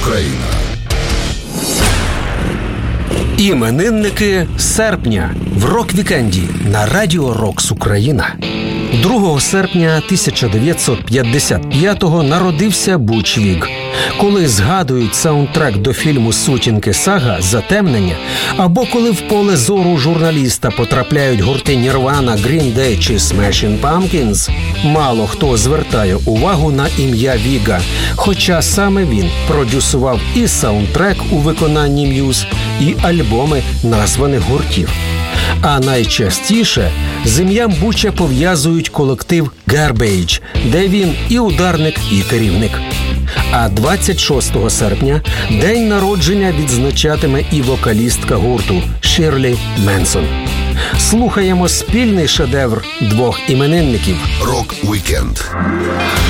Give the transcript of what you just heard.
Україна. Іменинники серпня в рок-вікенді на Радіо Рокс Україна. 2 серпня 1955-го народився Буч Віг. Коли згадують саундтрек до фільму «Сутінки Сага. Затемнення», або коли в поле зору журналіста потрапляють гурти Нірвана, Green Day чи Smashing Pumpkins, мало хто звертає увагу на ім'я Віга, хоча саме він продюсував і саундтрек у виконанні М'юз, і альбоми названих гуртів. А найчастіше з ім'ям Буча пов'язують колектив Garbage, де він і ударник, і керівник. А 26 серпня день народження відзначатиме і вокалістка гурту Ширлі Менсон. Слухаємо спільний шедевр двох іменинників. Рок-вікенд.